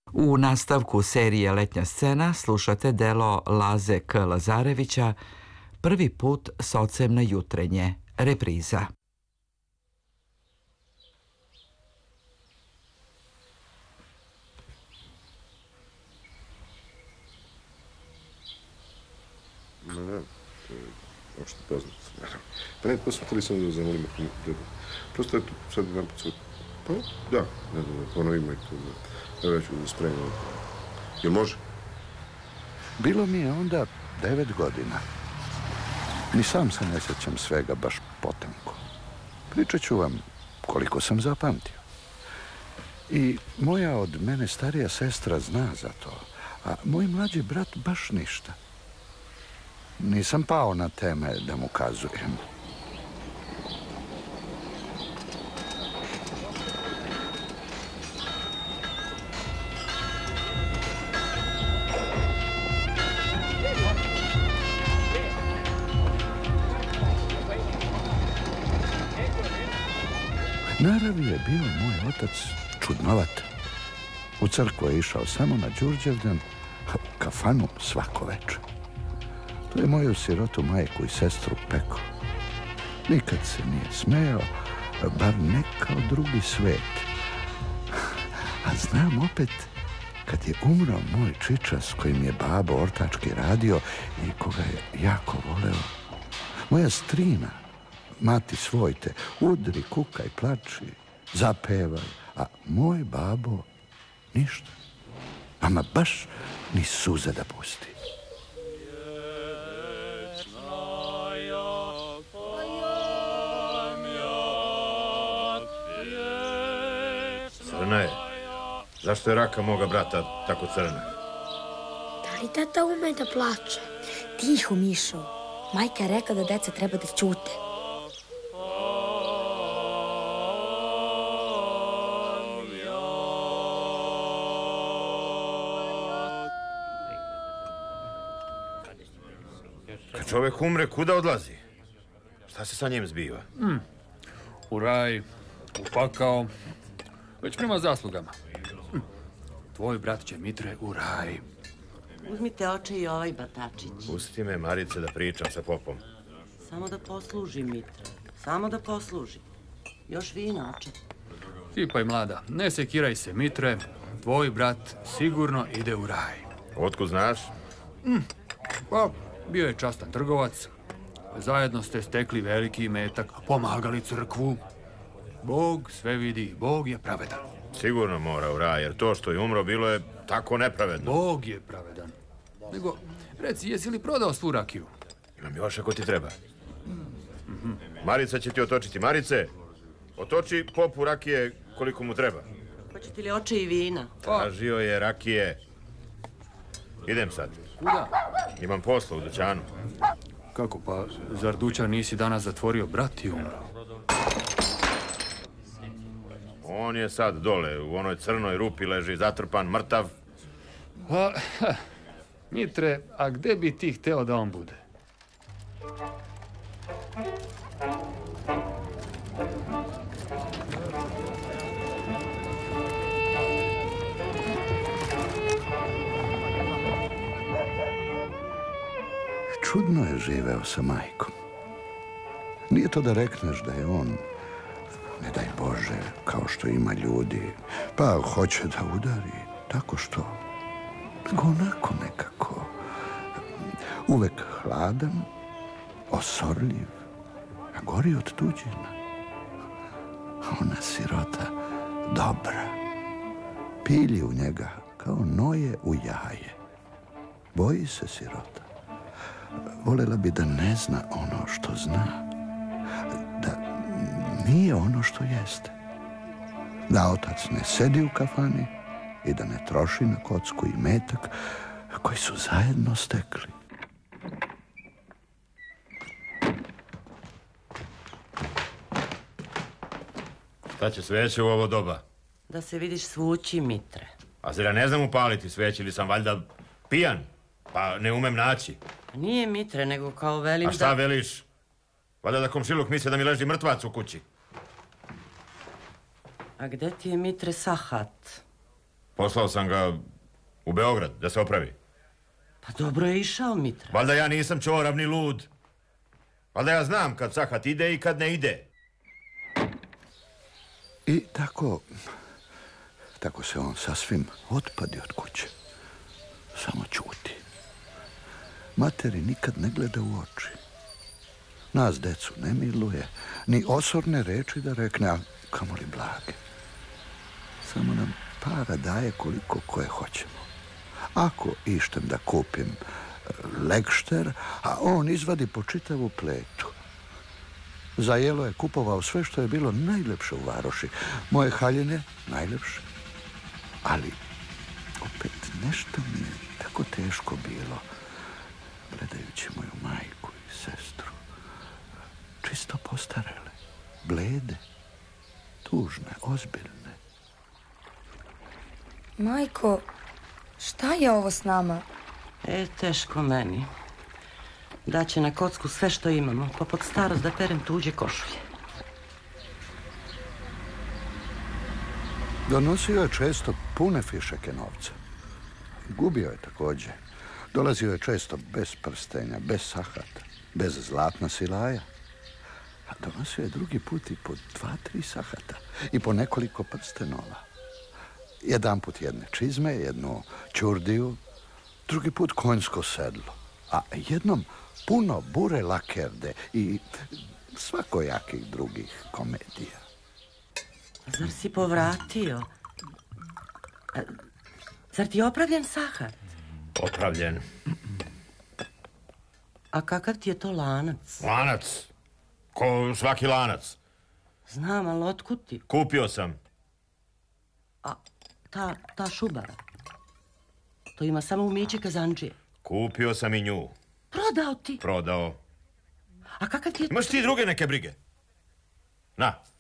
U nastavku serije Letnja scena slušate delo Laze K. Lazarevića Prvi put s ocem na jutrenje, repriza. Ne, opšte poznato. Pa smo htjeli samo da zamolimo dedu. Prosto je tu sad jedan put sve... Pa da, ne znam, ponovimo i to. Evo ja ću da spremim. Jel može? Bilo mi je onda 9 godina. Ni sam se ne sjećam svega baš potanko. Pričat ću vam koliko sam zapamtio. I moja od mene starija sestra zna za to, a moj mlađi brat baš ništa. Nisam pao na teme da mu kazujem. Narav je bio moj otac čudnovat. U crkvu je išao samo na Đurđevdan, a u kafanu svako večer. To je moju sirotu majku i sestru pekao. Nikad se nije smejao, bar ne kao drugi svet. A znam opet, kad je umro moj čiča s kojim je babo ortački radio i koga je jako voleo, moja strina, mati svojte, udri, kukaj, plači, zapevaj, a moj babo ništa. Ama baš ni suze da pusti. Crna je. Zašto je raka moga brata tako crna? Da li tata ume da plače? Tiho, Mišo. Majka je rekla da deca treba da ćute. Kad čovek umre, kuda odlazi? Šta se sa njim zbiva? U raj, u pakao, već prema zaslugama. Tvoj brat će, Mitre, u raj. Uzmite oče i ovaj batačić. Pusti me, Marice, da pričam sa popom. Samo da posluži, Mitre. Samo da posluži. Još vina, oče. Tipaj, mlada, ne sekiraj se, Mitre. Tvoj brat sigurno ide u raj. Otkud znaš? Pa, bio je častan trgovac. Zajedno ste stekli veliki imetak, pomagali crkvu. Bog sve vidi, Bog je pravedan. Sigurno mora u raj, jer to što je umro bilo je tako nepravedno. Bog je pravedan. Nego, reci, jesi li prodao svu rakiju? Imam još ako ti treba. Marica će ti otočiti. Marice, otoči popu rakije koliko mu treba. Hoćete li oče i vina? Tražio je rakije. Idem sad. Kuda? Imam posla u dućanu. Kako, pa, zar dućan nisi danas zatvorio, brat i umro? On je sad dole, u onoj crnoj rupi leži zatrpan, mrtav. Pa, Mitre, a gde bi ti hteo da on bude? Čudno je živeo sa majkom. Nije to da rekneš da je on, ne daj Bože, kao što ima ljudi, pa hoće da udari, tako što, nego onako nekako, uvek hladan, osorljiv, a gori od tuđina. A ona sirota dobra, pilji u njega kao noje u jaje. Boji se sirota. Volela bi da ne zna ono što zna, da nije ono što jeste. Da otac ne sedi u kafani i da ne troši na kocku i metak koji su zajedno stekli. Šta će sveće u ovo doba? Da se vidiš svući, Mitre. A zar ja ne znam upaliti sveće ili sam valjda pijan? Pa ne umem naći. Nije, Mitre, nego kao velim da... A šta veliš? Valjda da komšiluk misle da mi leži mrtvac u kući. A gde ti je, Mitre, sahat? Poslao sam ga u Beograd da se opravi. Pa dobro je išao, Mitra. Valjda ja nisam čorav ni lud. Valjda ja znam kad sahat ide i kad ne ide. I tako se on sasvim otpadi od kuće. Samo ćuti. Materi nikad ne gleda u oči. Nas, decu, ne miluje, ni osorne reči da rekne, a kamoli blage. Samo nam para daje koliko koje hoćemo. Ako ištem da kupim legšter, a on izvadi po čitavu pletu. Za jelo je kupovao sve što je bilo najlepše u varoši. Moje haljine najlepše. Ali opet nešto mi je tako teško bilo, gledajući moju majku i sestru. Čisto postarele, blede, tužne, ozbiljne. Majko, šta je ovo s nama? Teško meni. Daće na kocku sve što imamo, pa pod starost da perem tuđe košulje. Donosio je često pune fišeke novca. Gubio je također. Dolazio je često bez prstenja, bez sahata, bez zlatna silaja. A donosio je drugi put i po 2-3 sahata i po nekoliko prstenova. Jedan put jedne čizme, jednu ćurdiju, drugi put konjsko sedlo, a jednom puno bure lakerde i svakojakih drugih komedija. Zar si povratio? Zar ti je opravljen sahat? Opravljen. A kakav ti je to lanac? Lanac? Ko svaki lanac. Znam, ali otkud ti? Kupio sam. A ta šubara? To ima samo umiće kazanđije. Kupio sam i nju. Prodao ti? Prodao. A kakav ti je... Imaš ti druge neke brige? Na.